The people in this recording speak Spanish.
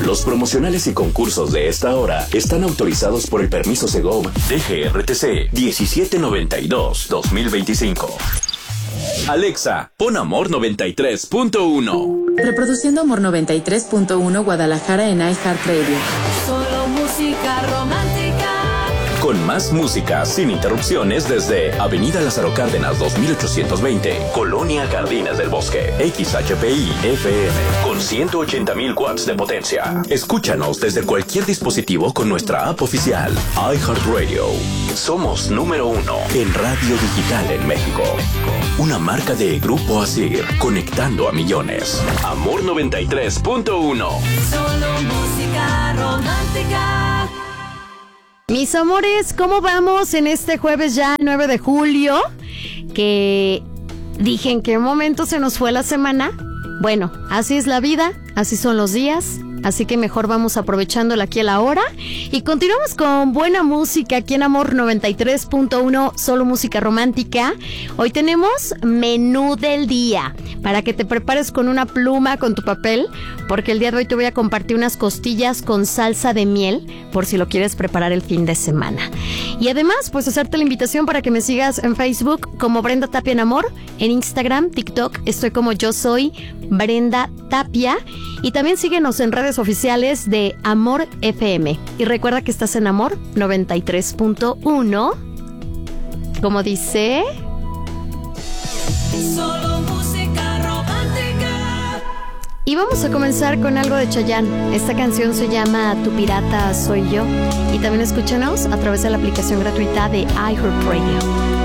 Los promocionales y concursos de esta hora están autorizados por el permiso Segov DGRTC 1792-2025. Alexa, pon Amor 93.1. Reproduciendo Amor 93.1 Guadalajara en iHeartRadio. Solo música romántica. Con más música sin interrupciones desde Avenida Lázaro Cárdenas 2820, Colonia Jardines del Bosque. XHPI FM con 180,000 watts de potencia. Escúchanos desde cualquier dispositivo con nuestra app oficial iHeartRadio. Somos número 1 en radio digital en México. Una marca de Grupo Asir, conectando a millones. Amor 93.1. Solo música romántica. Mis amores, ¿cómo vamos en este jueves ya 9 de julio? Que dije en qué momento se nos fue la semana. Bueno, así es la vida, así son los días. Así que mejor vamos aprovechándola aquí a la hora. Y continuamos con buena música aquí en Amor 93.1, solo música romántica. Hoy tenemos menú del día, para que te prepares con una pluma, con tu papel, porque el día de hoy te voy a compartir unas costillas con salsa de miel, por si lo quieres preparar el fin de semana. Y además, pues hacerte la invitación para que me sigas en Facebook como Brenda Tapia en Amor, en Instagram, TikTok, estoy como yo soy Brenda Tapia. Y también síguenos en redes oficiales de Amor FM. Y recuerda que estás en Amor 93.1. Como dice... Solo música romántica. Y vamos a comenzar con algo de Chayanne. Esta canción se llama Tu pirata soy yo. Y también escúchanos a través de la aplicación gratuita de iHeartRadio.